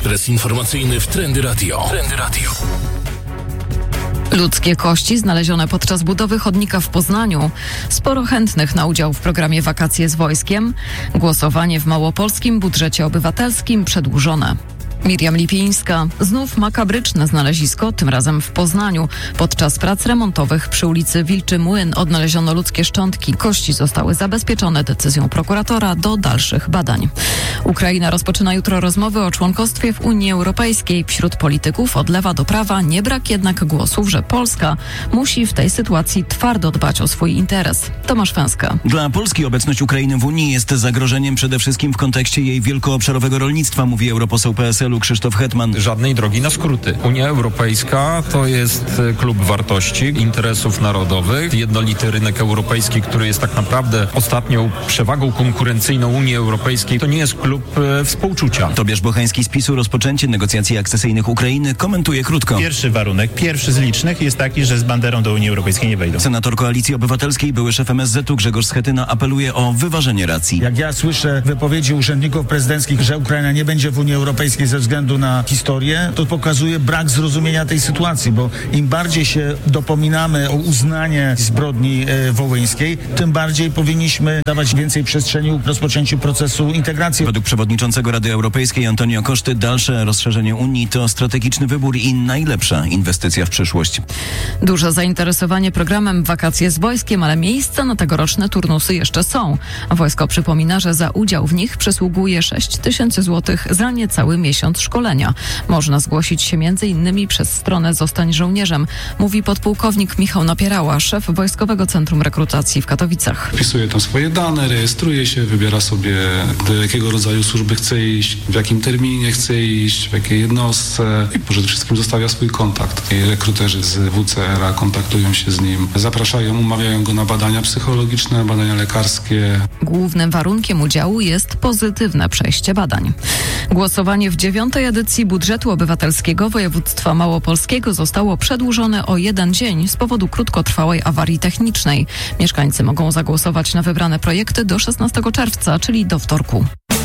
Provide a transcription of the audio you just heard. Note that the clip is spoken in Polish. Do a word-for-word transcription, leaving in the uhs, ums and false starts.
Ekspres informacyjny w Trendy Radio. Trendy Radio. Ludzkie kości znalezione podczas budowy chodnika w Poznaniu. Sporo chętnych na udział w programie Wakacje z wojskiem. Głosowanie w małopolskim budżecie obywatelskim przedłużone. Miriam Lipińska. Znów makabryczne znalezisko, tym razem w Poznaniu. Podczas prac remontowych przy ulicy Wilczy Młyn odnaleziono ludzkie szczątki. Kości zostały zabezpieczone decyzją prokuratora do dalszych badań. Ukraina rozpoczyna jutro rozmowy o członkostwie w Unii Europejskiej. Wśród polityków od lewa do prawa nie brak jednak głosów, że Polska musi w tej sytuacji twardo dbać o swój interes. Tomasz Fęska. Dla Polski obecność Ukrainy w Unii jest zagrożeniem przede wszystkim w kontekście jej wielkoobszarowego rolnictwa, mówi europoseł P S L-u Krzysztof Hetman. Żadnej drogi na skróty. Unia Europejska to jest klub wartości, interesów narodowych. Jednolity rynek europejski, który jest tak naprawdę ostatnią przewagą konkurencyjną Unii Europejskiej, to nie jest klub e, współczucia. Tobiasz Bocheński z PiS-u rozpoczęcie negocjacji akcesyjnych Ukrainy komentuje krótko. Pierwszy warunek, pierwszy z licznych jest taki, że z banderą do Unii Europejskiej nie wejdą. Senator Koalicji Obywatelskiej, były szef M S Z-u Grzegorz Schetyna apeluje o wyważenie racji. Jak ja słyszę wypowiedzi urzędników prezydenckich, że Ukraina nie będzie w Unii Europejskiej ze względu na historię, to pokazuje brak zrozumienia tej sytuacji, bo im bardziej się dopominamy o uznanie zbrodni e, wołyńskiej, tym bardziej powinniśmy dawać więcej przestrzeni rozpoczęciu procesu integracji. Według przewodniczącego Rady Europejskiej Antonio Coszty dalsze rozszerzenie Unii to strategiczny wybór i najlepsza inwestycja w przyszłość. Duże zainteresowanie programem Wakacje z wojskiem, ale miejsca na tegoroczne turnusy jeszcze są. Wojsko przypomina, że za udział w nich przysługuje sześć tysięcy złotych za niecały miesiąc szkolenia. Można zgłosić się między innymi przez stronę Zostań Żołnierzem, mówi podpułkownik Michał Napierała, szef Wojskowego Centrum Rekrutacji w Katowicach. Wpisuje tam swoje dane, rejestruje się, wybiera sobie, do jakiego rodzaju służby chce iść, w jakim terminie chce iść, w jakiej jednostce i przede wszystkim zostawia swój kontakt. I rekruterzy z W C R a kontaktują się z nim, zapraszają, umawiają go na badania psychologiczne, badania lekarskie. Głównym warunkiem udziału jest pozytywne przejście badań. Głosowanie w dziewiątej edycji budżetu obywatelskiego województwa małopolskiego zostało przedłużone o jeden dzień z powodu krótkotrwałej awarii technicznej. Mieszkańcy mogą zagłosować na wybrane projekty do szesnastego czerwca, czyli do wtorku.